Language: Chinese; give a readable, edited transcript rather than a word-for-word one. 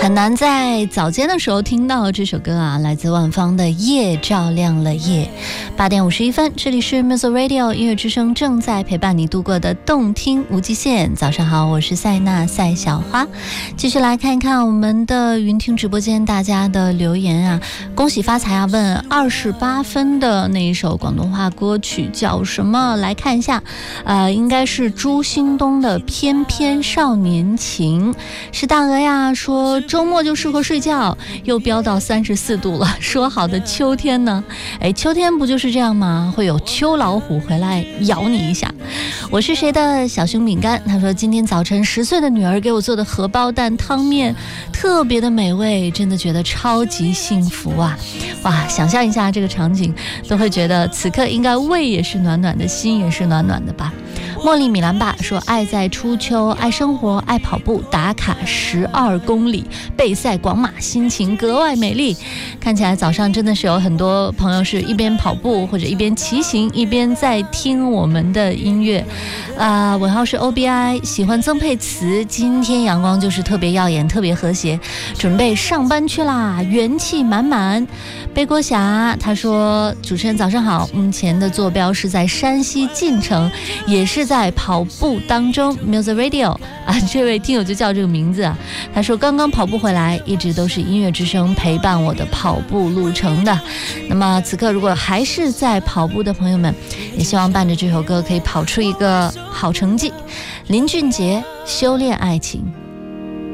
很难在早间的时候听到这首歌啊，来自万芳的《夜照亮了夜》。8点51分，这里是 Music Radio 音乐之声，正在陪伴你度过的动听无极限。早上好，我是赛娜赛小花。继续来看一看我们的云听直播间大家的留言啊，恭喜发财啊！问28分的那一首广东话歌曲叫什么？来看一下，应该是朱兴东的《翩翩少年情》。是大鹅呀，说周末就适合睡觉，又飙到34度了。说好的秋天呢？秋天不就是这样吗？会有秋老虎回来咬你一下。我是谁的小熊饼干？他说今天早晨10岁的女儿给我做的荷包蛋汤面特别的美味，真的觉得超级幸福啊！哇，想象一下这个场景，都会觉得此刻应该胃也是暖暖的，心也是暖暖的吧。茉莉米兰爸说爱在初秋，爱生活，爱跑步，打卡12公里，备赛广马，心情格外美丽。看起来早上真的是有很多朋友是一边跑步或者一边骑行，一边在听我们的音乐。尾号是 OBI， 喜欢曾沛慈，今天阳光就是特别耀眼，特别和谐，准备上班去啦，元气满满。背锅侠他说主持人早上好，目前的坐标是在山西晋城，也是在跑步当中。 Music Radio 啊，这位听友就叫这个名字啊。他说刚刚跑步回来，一直都是音乐之声陪伴我的跑步路程的。那么此刻如果还是在跑步的朋友们，也希望伴着这首歌可以跑出一个好成绩。林俊杰修炼爱情。